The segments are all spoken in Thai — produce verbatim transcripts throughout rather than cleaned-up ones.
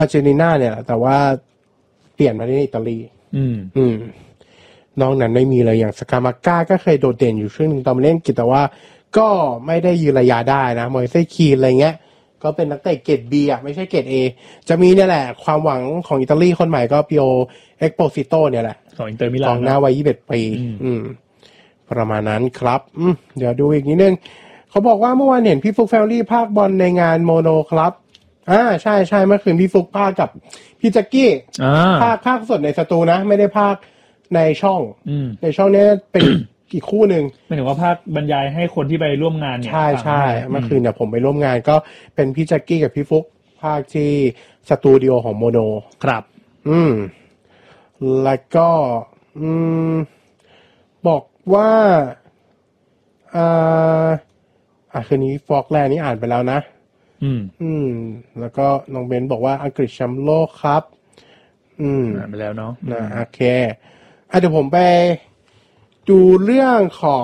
อาร์เจนตินาเนี่ยแต่ว่าเปลี่ยนมาที่อิตาลีอืมอืมนอกนั้นไม่มีเลยอย่างสกามาก้าก็เคยโดดเด่นอยู่ช่วงนึงตอนมาเล่นกิจแต่ว่าก็ไม่ได้ยืนระยะได้นะมอยเซคีนอะไรเงี้ยก็เป็นนักเตะเกรด B อ่ะไม่ใช่เกรด A จะมีเนี่ยแหละความหวังของอิตาลีคนใหม่ก็ปิโอเอ็กโปซิโตเนี่ยแหละของอินเตอร์มิลานกองหน้าวัยยี่สิบเอ็ดปีอืมประมาณนั้นครับอืมเดี๋ยวดูอีกนิดนึงเขาบอกว่าเมื่อวานเห็นพี่ฟุกแฟมิลี่ภาคบอลในงานโมโนครับอ่าใช่ใช่เมื่อคืนพี่ฟุกภาคกับพี่แจ็คกี้ภาคภาคสดในสตูนะไม่ได้ภาคในช่องในช่องนี้เป็นอีกคู่หนึ่งหมายถึงว่าภาคบรรยายให้คนที่ไปร่วมงานเนี่ยใช่ใช่เมื่อคืนเนี่ยผมไปร่วมงานก็เป็นพี่แจ็คกี้กับพี่ฟุกภาคที่สตูดิโอของโมโนครับอืมแล้วก็อืมบอกว่าอ่าอ่ะคืนนี้ฟอกแลนด์นี่อ่านไปแล้วนะอืมอืมแล้วก็น้องเบนบอกว่าอังกฤษแชมป์โลกครับอืมอ่านไปแล้วเนาะนะโอเคอ่ะเดี๋ยวผมไปดูเรื่องของ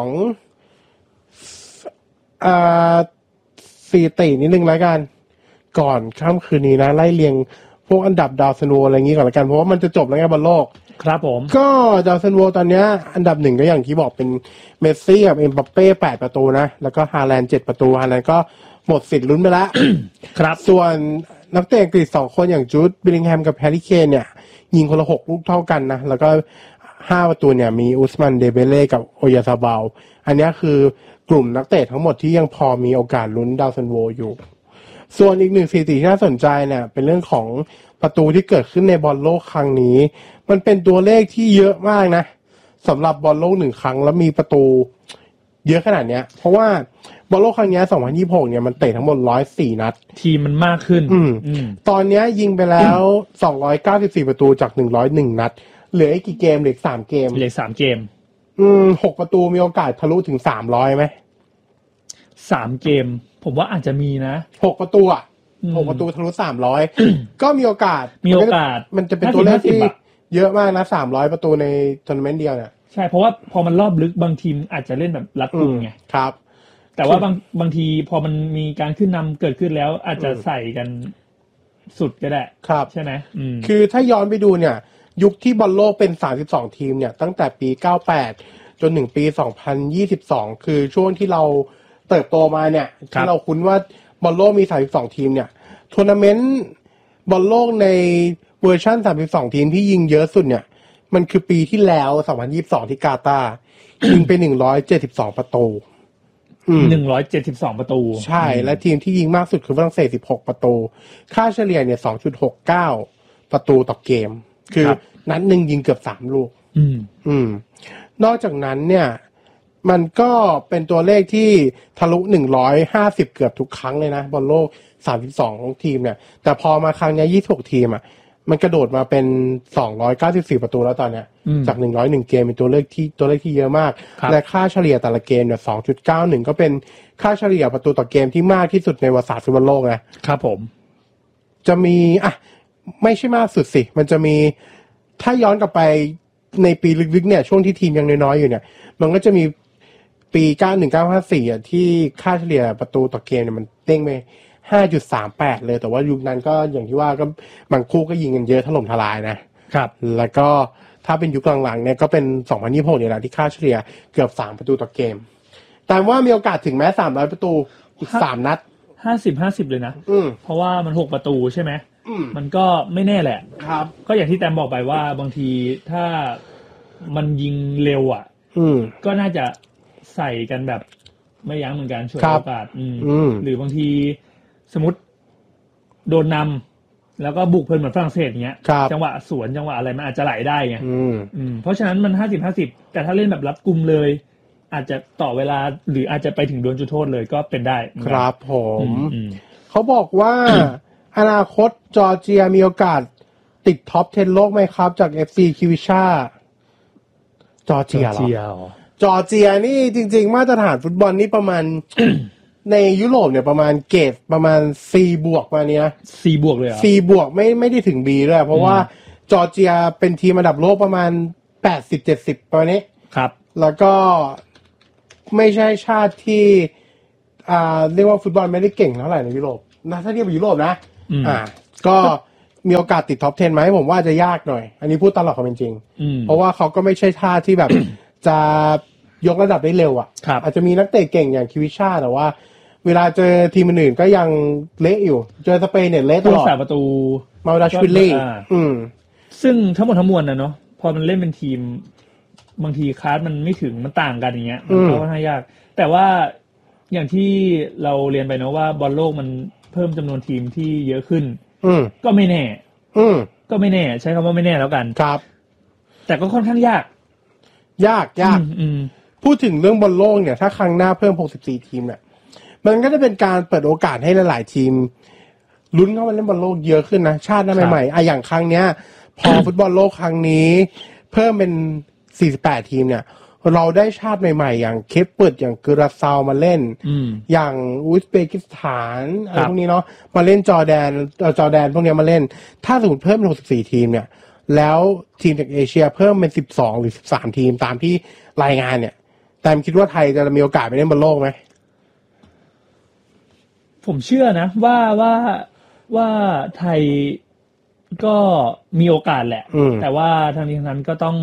อ่าสถิตินิดนึงแล้วกันก่อนค่ำคืนนี้นะไล่เรียงพวกอันดับดาวซันโวอะไรอย่างงี้ก่อนละกันเพราะว่ามันจะจบแล้วไงบอลโลกครับผมก็ดาวซันโวตอนนี้อันดับหนึ่งก็อย่างที่บอกเป็นเมสซี่กับเอ็มบัปเป้แปดประตูนะแล้วก็ฮาแลนด์เจ็ดประตูฮาแลนด์ก็หมดสิทธิ์ลุ้นไปแล้วครับส่วนนักเตะอังกฤษสองคนอย่างจูดบิลลิงแฮมกับแฮร์รี่เคนเนี่ยยิงคนละหกลูกเท่ากันนะแล้วก็ห้าประตูเนี่ยมีอุสมันเดเบเล่กับโอยาซาบาลอันนี้คือกลุ่มนักเตะทั้งหมดที่ยังพอมีโอกาสลุ้นดาวซันโวอยู่ส่วนอีกหนึ่งสถิติที่น่าสนใจเนี่ยเป็นเรื่องของประตูที่เกิดขึ้นในบอลโลกครั้งนี้มันเป็นตัวเลขที่เยอะมากนะสำหรับบอลโลกหนึ่งครั้งแล้วมีประตูเยอะขนาดเนี้ยเพราะว่าบอลโลกครั้งนี้สองพันยี่สิบหกเนี่ยมันเตะทั้งหมดหนึ่งร้อยสี่นัดทีมมันมากขึ้นอืมตอนนี้ยิงไปแล้วสองร้อยเก้าสิบสี่ประตูจากหนึ่งร้อยเอ็ดนัดเหลืออีกกี่เกมเหลือสามเกมเหลือสามเกมอืมหกประตูมีโอกาสทะลุถึงสามร้อยมั้ยสามเกมผมว่าอาจจะมีนะหกประตูอ่ะหกประตูทะลุสามร้อยก็มีโอกาสมีโอกาสมันจะเป็นตัวเลขที่เยอะมากนะสามร้อยประตูในทัวร์นาเมนต์เดียวเนี่ยใช่เพราะว่าพอมันรอบลึกบางทีมอาจจะเล่นแบบรัดกุมไงครับแต่ว่าบางบางทีพอมันมีการขึ้นนำเกิดขึ้นแล้วอาจจะใส่กันสุดก็ได้ครับใช่ไหมคือถ้าย้อนไปดูเนี่ยยุคที่บอลโลกเป็นสามสิบสองทีมเนี่ยตั้งแต่ปีเก้าสิบแปดจนถึงปีสองพันยี่สิบสองคือช่วงที่เราเติบโตมาเนี่ยที่เราคุ้นว่าบอลโลกมีสามสิบสองทีมเนี่ยทัวร์นาเมนต์บอลโลกในเวอร์ชันสามสิบสองทีมที่ยิงเยอะสุดเนี่ยมันคือปีที่แล้วสองพันยี่สิบสองที่กาตาร์ยิงไปหนึ่งร้อยเจ็ดสิบสองประตูหนึ่งร้อยเจ็ดสิบสองประตูใช่และทีมที่ยิงมากสุดคือฝรั่งเศสสิบหกประตูค่าเฉลี่ยเนี่ย สองจุดหกเก้า ประตูต่อเกมคือนัดนึงยิงเกือบสามลูกอืมอืมนอกจากนั้นเนี่ยมันก็เป็นตัวเลขที่ทะลุหนึ่งร้อยห้าสิบเกือบทุกครั้งเลยนะบอลโลกสามสิบสองทีมเนี่ยแต่พอมาครั้งนี้ยี่สิบหกทีมอ่ะมันกระโดดมาเป็นสองร้อยเก้าสิบสี่ประตูแล้วตอนเนี้ยจากหนึ่งร้อยเอ็ดเกมเป็นตัวเลขที่ตัวเลขที่เยอะมากและค่าเฉลี่ยแต่ละเกมเนี่ย สองจุดเก้าหนึ่ง ก็เป็นค่าเฉลี่ยประตูต่อเกมที่มากที่สุดในประวัติศาสตร์ฟุตบอลโลกนะครับผมจะมีอ่ะไม่ใช่มากสุดสิมันจะมีถ้าย้อนกลับไปในปีลึกๆเนี่ยช่วงที่ทีมยังน้อยๆอยู่เนี่ยมันก็จะมีปีเก้าสิบเอ็ด เก้าสิบห้า สี่อ่ะที่ค่าเฉลี่ยประตูต่อเกมเนี่ยมันเด้งไป ห้าจุดสามแปด เลยแต่ว่ายุคนั้นก็อย่างที่ว่าก็บางคู่ก็ยิงกันเยอะถล่มทลายนะครับแล้วก็ถ้าเป็นยุคหลังๆเนี่ยก็เป็นสองพันยี่สิบหกเนี่ยแหละที่ค่าเฉลี่ยเกือบสามประตูต่อเกมแต่ว่ามีโอกาสถึงแม้สามร้อยประตูอีกสามนัดห้าสิบ ห้าสิบเลยนะอืมเพราะว่ามันหกประตูใช่ไหมอืมมันก็ไม่แน่แหละครับก็อย่างที่แตมบอกไปว่าบางทีถ้ามันยิงเร็วอ่ะอืมก็น่าจะใส่กันแบบไม่ยั้งเหมือนกันช่วยโอกาสอืมหรือบางทีสมมติโดนนำแล้วก็บุกเพลินเหมือนฝรั่งเศสเงี้ยจังหวะสวนจังหวะอะไรมันอาจจะไหลได้ไงเพราะฉะนั้นมันห้าสิบ ห้าสิบแต่ถ้าเล่นแบบรัดกุมเลยอาจจะต่อเวลาหรืออาจจะไปถึงโดนจุดโทษเลยก็เป็นได้ครับผมเขาบอกว่า อนาคตจอร์เจียมีโอกาสติดท็อปสิบโลกไหมครับจาก เอฟ ซี คิวิชาจอร์เจียเหรอจอร์เจียนี่จริงๆมาตรฐานฟุตบอลนี่ประมาณ ในยุโรปเนี่ยประมาณเกรดประมาณ C บวกมาเนี้ย C บวกเลยเหรอ C บวกไม่ไม่ได้ถึง B ด้วยเพราะว่าจอร์เจียเป็นทีมอันดับโลกประมาณ แปดสิบ เจ็ดสิบ ประมาณนี้ครับแล้วก็ไม่ใช่ชาติที่อ่าเรียกว่าฟุตบอลไม่ได้เก่งเท่าไหร่ในยุโรปนะถ้าเทียบกับยุโรปนะอ่าก็มีโอกาสติดท็อปสิบไหมผมว่าจะยากหน่อยอันนี้พูดตามหลักความเป็นจริงเพราะว่าเขาก็ไม่ใช่ท่าที่แบบ จะยกระดับได้เร็วอ่ะอาจจะมีนักเตะเก่งอย่างคิวิชาแต่ว่าเวลาเจอทีมอื่นก็ยังเละอยู่เจอสเปนเนี่ยเละตลอดผู้รักษาประตูมาดาชวิลลี่อืมซึ่งทั้งหมดทั้งมวลนะเนาะพอมันเล่นเป็นทีมบางทีคลาสมันไม่ถึงมันต่างกันอย่างเงี้ยมันก็ค่อนข้างยากแต่ว่าอย่างที่เราเรียนไปเนาะว่าบอลโลกมันเพิ่มจำนวนทีมที่เยอะขึ้นก็ไม่แน่ก็ไม่แน่ใช้คำว่าไม่แน่แล้วกันครับแต่ก็ค่อนข้างยากยากยากพูดถึงเรื่องบอลโลกเนี่ยถ้าครั้งหน้าเพิ่มหกสิบสี่ทีมเนี่ยมันก็จะเป็นการเปิดโอกาสให้หลายๆทีมลุ้นเข้ามาเล่นบอลโลกเยอะขึ้นนะชาติหน้าใหม่ๆอ่ะอย่างครั้งเนี้ยพอฟุตบอลโลกครั้งนี้เพิ่มเป็นสี่สิบแปดทีมเนี่ยเราได้ชาติใหม่ๆอย่างเคปเปิดอย่างกราซาวมาเล่นอย่างอุซเบกิสถานอะไรพวกนี้เนาะมาเล่นจอร์แดนจอร์แดนพวกนี้มาเล่นถ้าสมมติเพิ่มเป็นหกสิบสี่ทีมเนี่ยแล้วทีมจากเอเชียเพิ่มเป็นสิบสองหรือสิบสามทีมตามที่รายงานเนี่ยแต่คิดว่าไทยจะมีโอกาสไปเล่นบอลโลกไหมผมเชื่อนะว่าว่าว่าไทยก็มีโอกาสแหละแต่ว่าทางนี้ทางนั้นก็ต้อง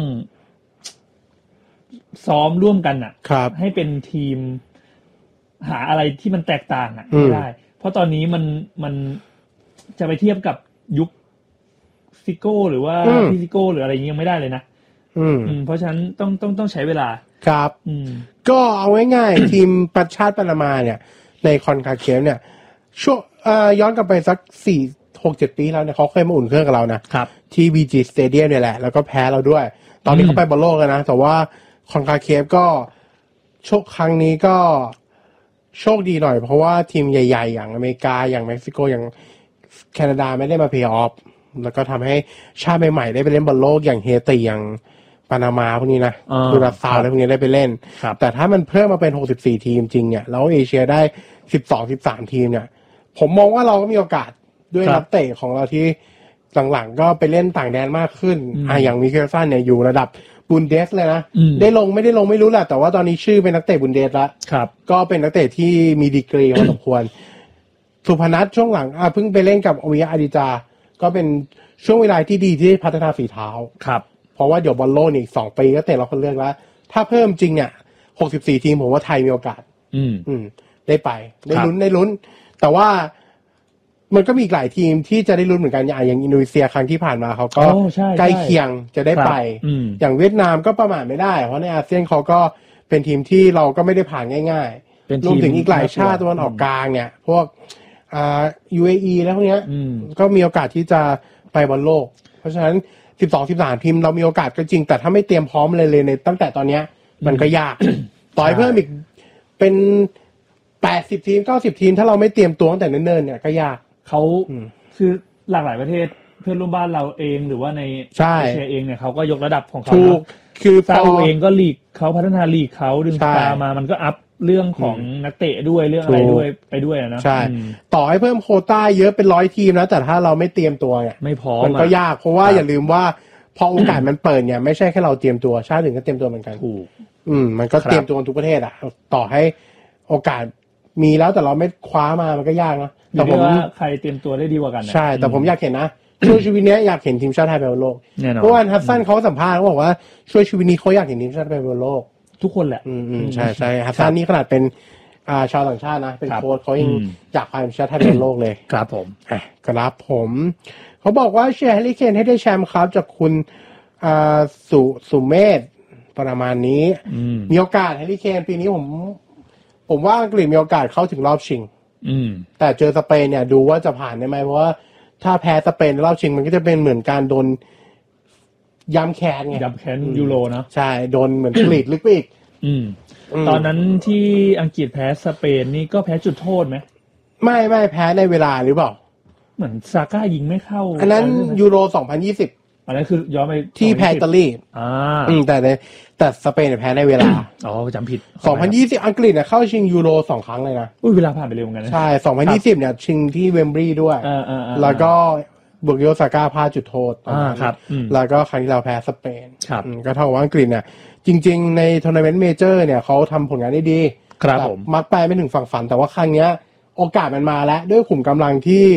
ซ้อมร่วมกันอ่ะให้เป็นทีมหาอะไรที่มันแตกต่างอ่ะไม่ได้เพราะตอนนี้มันมันจะไปเทียบกับยุคซิโก้หรือว่าพี่ซิโก้หรืออะไรอย่างนี้ยังไม่ได้เลยนะอืมเพราะฉะนั้นต้องต้องต้องใช้เวลาครับอืมก็เอาง่ายๆ ทีมประชาติปานามาเนี่ยในคอนคาเคฟเนี่ยช่วงเอ่อย้อนกลับไปสักสี่ หก เจ็ดปีแล้วเนี่ยเขาเคยมาอุ่นเครื่องกับเรานะครับที่ บี จี Stadium เนี่ยแหละแล้วก็แพ้เราด้วยตอนนี้เขาไปบอลโลกแล้วนะแต่ว่าคอนคาเคฟก็โชคครั้งนี้ก็โชคดีหน่อยเพราะว่าทีมใหญ่ๆอย่างอเมริกาอย่างเม็กซิโกอย่างแคนาดาไม่ได้มาเพลย์ออฟแล้วก็ทำให้ชาติใหม่ๆได้ไปเล่นบอลโลกอย่างเฮติอย่างปานามาพวกนี้นะคือราซาวอะไรพวกนี้ได้ไปเล่นแต่ถ้ามันเพิ่มมาเป็นหกสิบสี่ทีมจริงเนี่ยแล้วเอเชียได้สิบสอง สิบสามทีมเนี่ยผมมองว่าเราก็มีโอกาสด้วยนักเตะของเราที่หลังๆก็ไปเล่นต่างแดนมากขึ้นอ่ะอย่างมิเคลสันเนี่ยอยู่ระดับบุนเดสเลยนะได้ลงไม่ได้ลงไม่รู้แหละแต่ว่าตอนนี้ชื่อเป็นนักเตะบุนเดสแล้วก็เป็นนักเตะที่มีดีกรีพอสมควรสุพนัทช่วงหลังอ่ะเพิ่งไปเล่นกับโอมิยะอาดิจาก็เป็นช่วงเวลาที่ดีที่พัฒนาฝีเท้าครับเพราะว่าเดี๋ยวบอลโลกอีกสองปีก็เตะเราคนเลือกแล้วถ้าเพิ่มจริงเนี่ยหกสิบสี่ทีมผมว่าไทยมีโอกาสอืมอืมได้ไปได้ลุ้นได้ลุ้นแต่ว่ามันก็มีอีกหลายทีมที่จะได้ลุ้นเหมือนกันอย่างอินโดนีเซียครั้งที่ผ่านมาเขาก็ใกล้เคียงจะได้ไปอย่างเวียดนามก็ประมาทไม่ได้เพราะในอาเซียนเขาก็เป็นทีมที่เราก็ไม่ได้ผ่านง่ายๆรวมถึงอีกหลายชาติตะวันออกกลางเนี่ยพวกอ่า ยู เอ อี แล้วพวกเนี้ยก็มีโอกาสที่จะไปบอลโลกเพราะฉะนั้นสิบสอง สิบสามทีมเรามีโอกาสก็จริงแต่ถ้าไม่เตรียมพร้อมเลยเลยในตั้งแต่ตอนเนี้ยมันก็ยากต่อให้เพิ่มอีกเป็นแปดสิบทีมเก้าสิบทีมถ้าเราไม่เตรียมตัวตั้งแต่เนิ่นๆเนี่ยก็ยากเขาคือหลากหลายประเทศเพื่อนร่วมบ้านเราเองหรือว่าในเอเชียเองเนี่ยเขาก็ยกระดับของเขาคือซาอุเองก็ลีกเขาพัฒนาลีกเขาดึงตามามันก็อัพเรื่องของนักเตะด้วยเรื่องอะไรด้วยไปด้วยนะใช่ต่อให้เพิ่มโควต้าเยอะเป็นร้อยทีมนะแต่ถ้าเราไม่เตรียมตัวเนี่ยไม่พร้อมมันก็ยากเพราะว่าอย่าลืมว่าพอโอกาสมันเปิดเนี่ยไม่ใช่แค่เราเตรียมตัวชาติอื่นก็เตรียมตัวเหมือนกันถูกอืมมันก็เตรียมตัวทุกประเทศอ่ะต่อให้โอกาสมีแล้วแต่เราไม่คว้ามามันก็ยากนะแต่ผมว่าใครเตรียมตัวได้ดีกว่ากันใช่แต่ผมอยากเห็นนะช่วงชีวิตนี้อยากเห็นทีมชาติไทยไปบอลโลกเพราะว่าฮัสซันเขาสัมภาษณ์เขาบอกว่าช่วงชีวิตนี้เขาอยากเห็นทีมชาติไปบอลโลกทุกคนแหละอืมใช่ใช่ฮัสซันนี่ขนาดเป็นอ่าชาวต่างชาตินะเป็นโค้ชเขายังอยากพาทีมชาติไทยไปบอลโลกเลยครับผมอ่ะครับผมเขาบอกว่าเชียร์แฮร์รี่เคนให้ได้แชมป์ครับจากคุณอ่าสุสุเมธประมาณนี้มีโอกาสแฮร์รี่เคนปีนี้ผมผมว่าอังกฤษมีโอกาสเข้าถึงรอบชิงแต่เจอสเปนเนี่ยดูว่าจะผ่านได้ไหมเพราะว่าถ้าแพ้สเปนรอบชิงมันก็จะเป็นเหมือนการโดนย้ำแค้นไงย้ำแค้นยูโรนะใช่โดนเหมือนกรีดลึกไปอีกตอนนั้นที่อังกฤษแพ้สเปนนี่ก็แพ้จุดโทษไหมไม่ไม่แพ้ในเวลาหรือเปล่าเหมือนซาก้ายิงไม่เข้าอันนั้นยูโรสองพันยี่สิบอันนั้นคือย้อนไปที่แพ้อิตาลีอ่าแต่ในแต่สเปนเนี่ยแพ้ในเวลาอ๋อจำผิดสองพันยี่สิบอังกฤษเนี่ยเข้าชิงยูโรสองครั้งเลยนะอุ้ยเวลาผ่านไปเร็วเหมือนกันนะใช่สองพันยี่สิบเนี่ยชิงที่เวมบลีย์ด้วยแล้วก็บุกโยซาก้าพลาดจุดโทษอ่าครับแล้วก็ครั้งที่เราแพ้สเปนครับก็เท่ากับว่าอังกฤษเนี่ยจริงๆในทัวร์นาเมนต์เมเจอร์เนี่ยเขาทำผลงานได้ดีครับผมมักไปไม่ถึงฝั่งฝันแต่ว่าครั้งเนี้ยโอกาสมันมาแล้วด้วยขุมกำลังที่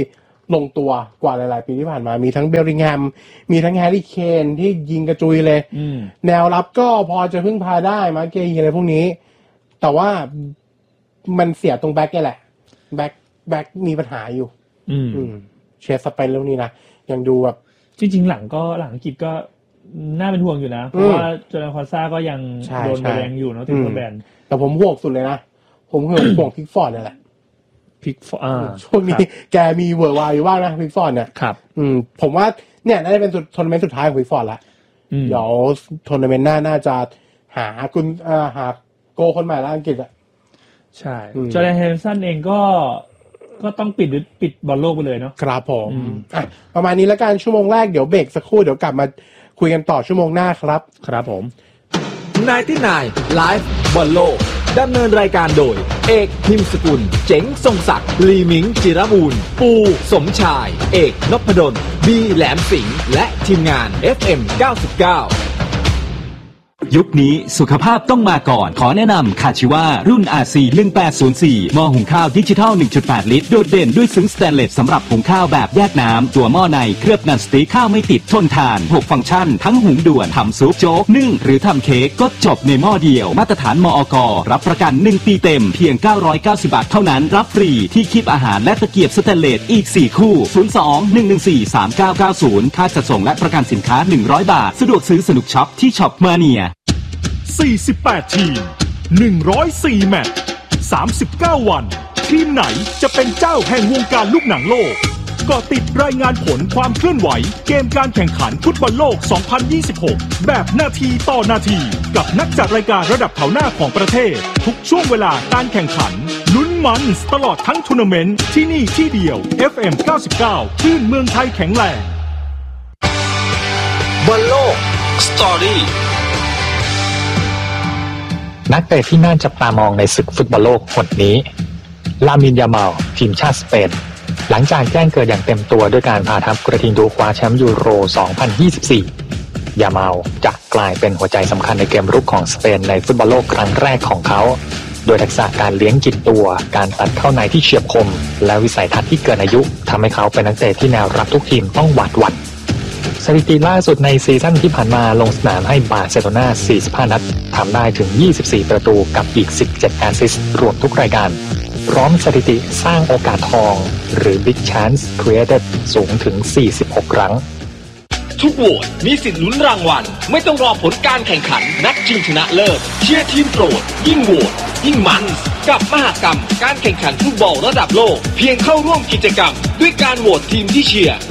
ลงตัวกว่าหลายๆปีที่ผ่านมามีทั้งเบลลิงแฮมมีทั้งแฮร์รี่เคนที่ยิงกระจุยเลยแนวรับก็พอจะพึ่งพาได้มาเกย์อะไรพวกนี้แต่ว่ามันเสียตรงแบ็คนี่แหละแบ็คแบ็คมีปัญหาอยู่อืมเชสสเปนแล้วนี่นะยังดูแบบจริงๆหลังก็หลังอังกฤษก็น่าเป็นห่วงอยู่นะเพราะว่าโจนาธานคอนซ่าก็ยังโดนใบแดงอยู่เนาะติดตัวแบนแต่ผมห่วงสุดเลยนะผมห่วงห่วงพิกฟอร์ดนี่แหละพิกฟอร์ดอ่าช่วงนี้แกมีเวอร์วายอยู่บ้างนะพิกฟอร์ดเนี่ยครับอืมผมว่าเนี่ยน่าจะเป็นทัวร์นาเมนต์สุดท้ายของพิกฟอร์ดละเดี๋ยวทัวร์นาเมนต์หน้าน่าจะหาคุณอ่าหาโกคนใหม่แล้วอังกฤษอ่ะใช่จอร์แดนเฮนเดอร์สันเองก็ก็ต้องปิดปิดบอลโลกไปเลยเนาะครับผมอ่ะประมาณนี้แล้วกันชั่วโมงแรกเดี๋ยวเบรกสักครู่เดี๋ยวกลับมาคุยกันต่อชั่วโมงหน้าครับครับผมไนน์ตี้ไนน์ Live บอลโลกดำเนินรายการโดยเอกพิมพ์สกุลเจ๋งทรงศักดิ์ลีมิงจิรบูรณ์ปูสมชายเอกนพดลบีแหลมสิงห์และทีมงาน เอฟ เอ็ม เก้าสิบเก้ายุคนี้สุขภาพต้องมาก่อนขอแนะนำคาชิวารุ่น อาร์ ซี หนึ่งแปดศูนย์สี่ หม้อหุงข้าวดิจิทัล หนึ่งจุดแปด ลิตรโดดเด่นด้วยซึ้งสแตนเลสสำหรับหุงข้าวแบบแยกน้ำตัวหม้อในเคลือบนันสติ๊กข้าวไม่ติดทนทานหกฟังก์ชันทั้งหุงด่วนทำซุปโจ๊กนึ่งหรือทำเค้กก็จบในหม้อเดียวมาตรฐานมอก.รับประกันหนึ่งปีเต็มเพียงเก้าร้อยเก้าสิบบาทเท่านั้นรับฟรีที่คีบอาหารและตะเกียบสแตนเลสอีกสี่คู่ศูนย์ สอง หนึ่ง หนึ่ง สี่ สาม เก้า เก้า ศูนย์ค่าจัดส่งและประกันสินค้าหนึ่งร้อยบาทสะดวกซื้อสนุกช็อปที่ช็อปมาเนียสี่สิบแปดทีมหนึ่งร้อยสี่แมตช์สามสิบเก้าวันทีมไหนจะเป็นเจ้าแห่งวงการลูกหนังโลกเกาะติดรายงานผลความเคลื่อนไหวเกมการแข่งขันฟุตบอลโลกสองพันยี่สิบหกแบบนาทีต่อนาทีกับนักจัดรายการระดับแถวหน้าของประเทศทุกช่วงเวลาการแข่งขันลุ้นมันตลอดทั้งทัวร์นาเมนต์ที่นี่ที่เดียว เอฟ เอ็ม เก้าสิบเก้า คลื่นเมืองไทยแข็งแรงบอลโลกสตอรี่นักเตะที่น่าจับตามองในศึกฟุตบอลโลกคนนี้ลามินยามัลทีมชาติสเปนหลังจากแจ้งเกิดอย่างเต็มตัวด้วยการพาทัพกระทิงดูคว้าแชมป์ยูโร สองพันยี่สิบสี่ ยามัลจะกลายเป็นหัวใจสำคัญในเกมรุกของสเปนในฟุตบอลโลกครั้งแรกของเขาโดยทักษะการเลี้ยงจิตตัวการตัดเข้าในที่เฉียบคมและวิสัยทัศน์ที่เกินอายุทำให้เขาเป็นนักเตะที่แนวรับทุกทีมต้องหวาดหวั่นสถิติล่าสุดในซีซั่นที่ผ่านมาลงสนามให้บาร์เซโลนาสี่สิบห้านัดทำได้ถึงยี่สิบสี่ประตูกับอีกสิบเจ็ดแอสซิสต์รวมทุกรายการพร้อมสถิติสร้างโอกาสทองหรือ Big Chance Created สูงถึงสี่สิบหกครั้งทุกโหวตมีสิทธิ์ลุ้นรางวัลไม่ต้องรอผลการแข่งขันนัดชิงชนะเลิศเชียร์ทีมโปรดยิ่งโหวตยิ่งมันกับมหกรรมการแข่งขันฟุตบอลระดับโลกเพียงเข้าร่วมกิจกรรมด้วยการโหวตทีมที่เชียร์